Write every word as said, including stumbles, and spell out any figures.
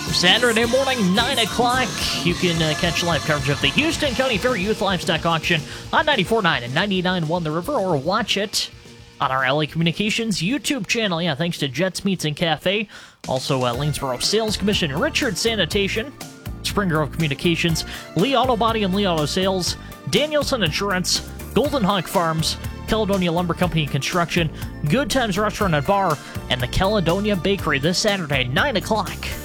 Saturday morning, nine o'clock, you can uh, catch live coverage of the Houston County Fair Youth Livestock Auction on ninety-four point nine and ninety-nine point one The River, or watch it on our L A Communications YouTube channel. Yeah, thanks to Jets Meats and Cafe. Also, uh, Lanesboro Sales Commission, Richard Sanitation, Spring Grove Communications, Lee Auto Body and Lee Auto Sales, Danielson Insurance, Golden Hawk Farms, Caledonia Lumber Company and Construction, Good Times Restaurant and Bar, and the Caledonia Bakery this Saturday, nine o'clock.